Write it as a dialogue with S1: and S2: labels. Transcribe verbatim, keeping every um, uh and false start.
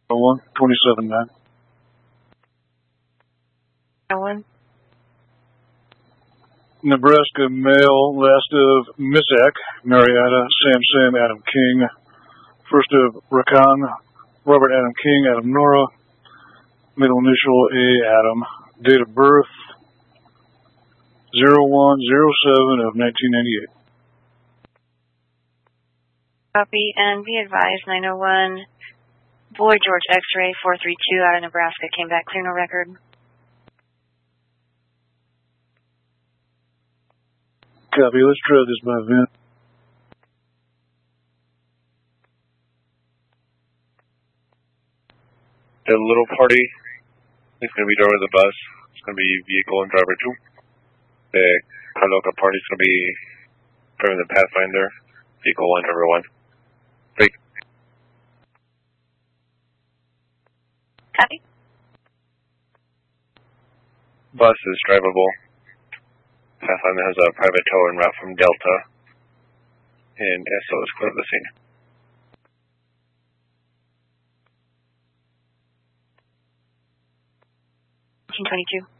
S1: one, twenty-seven nine.
S2: One.
S1: Nebraska male, last of Misak, Marietta, Sam Sam, Adam King. First of Rakan, Robert Adam King, Adam Nora. Middle initial A, Adam. Date of birth, zero one zero seven of nineteen ninety-eight.
S2: Copy, and be advised, nine oh one, Boy George X-ray four three two out of Nebraska, came back clear, no record.
S1: Copy, let's try this by vent.
S3: The little party is going to be over the bus. It's going to be vehicle and driver two. The Carloca party is going to be driving the Pathfinder, vehicle one, driver one. Three.
S2: Copy.
S3: Bus is drivable. Pathfinder has a private tow en route from Delta, and S O is clear of the scene.
S2: twenty-two.